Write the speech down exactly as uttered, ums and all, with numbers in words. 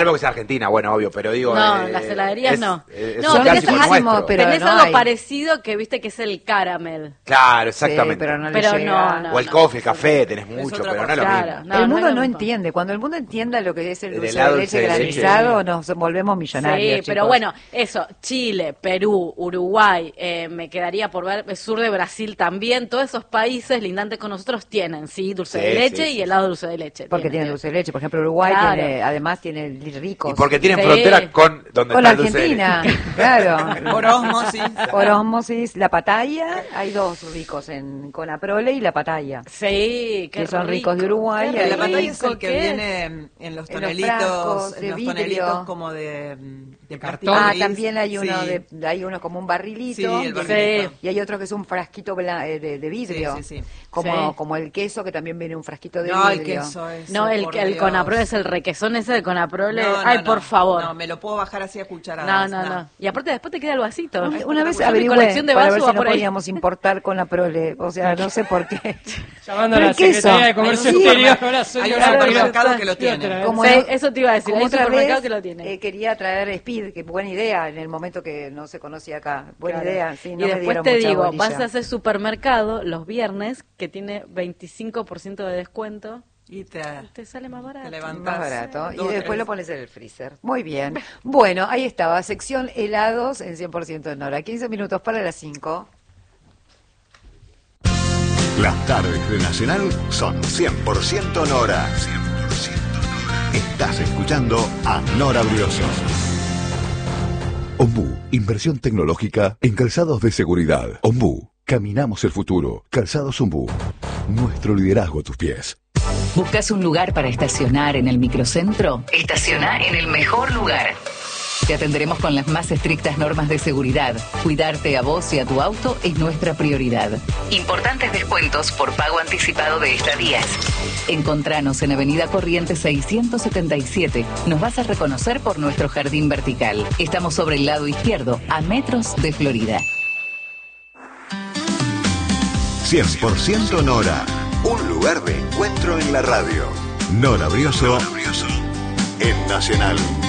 Algo que sea Argentina, bueno, obvio, pero digo... No, eh, las heladerías es, no. Es, no, un clásico nuestro. pero tenés no algo hay. parecido que viste que es el caramel. Claro, exactamente. Sí, pero no le Pero llega. no, no. O el coffee, el café, tenés mucho, otra pero no es cosa. lo Claro, mismo. no, el no mundo es no lo mismo. entiende. Cuando el mundo entienda lo que es el El dulce helado de leche dulce de leche. granizado, nos volvemos millonarios. Sí, pero chicos. bueno, eso, Chile, Perú, Uruguay, eh, me quedaría por ver, sur de Brasil también, todos esos países lindantes con nosotros tienen, sí, dulce Sí, de leche sí, y sí. helado dulce de leche. Porque tiene dulce de leche. Por ejemplo, Uruguay Claro. tiene, además tiene ricos. Y porque tienen Sí. frontera con donde Con está la el dulce de leche. Argentina, claro. Por ósmosis. Por ósmosis, la pataya, hay dos ricos en Conaprole y la pataya. Sí, qué Que son rico, ricos de Uruguay, qué y ahí- La pantalla rico es el que que es. viene en los En los tonelitos, frascos en de los vidrio. tonelitos como de, de plástico Ah, gris. también hay uno Sí. de, hay uno como un barrilito, Sí, el y- barrilito. y hay otro que es un frasquito bla- eh, de, de vidrio, Sí, sí, sí. como Sí. como el queso que también viene un frasquito de No, el vidrio. queso es. No, el, por el Dios. Conaprole es el requesón ese de Conaprole. No, no, Ay, no. por favor. No, me lo puedo bajar así a No, cucharadas. no, no. Y aparte después te queda el vasito. Un- Una vez Yo mi averigüé colección de para vasos ver si va no por ahí. podíamos importar con la prole, o sea, no sé por qué. Llamando Pero a la el queso. Secretaría de Comercio Hay un Exterior. supermer- Hola, soy hay un Horacio supermercado Quiroga. que lo Quiero tiene. traer. Como Sí, no- eso te iba a decir, como hay otra supermercado vez, que lo tiene. eh, quería traer Speed, que buena idea en el momento que no se conocía acá. Buena Claro. idea, sí, no y me después dieron te mucha digo, bolilla. vas a hacer supermercado los viernes que tiene veinticinco por ciento de descuento. Y te, Te sale más barato. te levantás. Más barato. Y dos, después tres. lo pones en el freezer. Muy bien. Bueno, ahí estaba. Sección helados en cien por ciento en hora. quince minutos para las cinco. Las tardes de Nacional son cien por ciento Nora. cien por ciento Nora. Estás escuchando a Nora Brioso. Ombú, inversión tecnológica en calzados de seguridad. Ombú, caminamos el futuro. Calzados Ombú, nuestro liderazgo a tus pies. ¿Buscas un lugar para estacionar en el microcentro? Estaciona en el mejor lugar. Te atenderemos con las más estrictas normas de seguridad. Cuidarte a vos y a tu auto es nuestra prioridad. Importantes descuentos por pago anticipado de estadías. Encontranos en Avenida Corrientes seiscientos setenta y siete. Nos vas a reconocer por nuestro jardín vertical. Estamos sobre el lado izquierdo, a metros de Florida. cien por ciento Nora, un lugar de encuentro en la radio. Nora Brioso, en Nacional.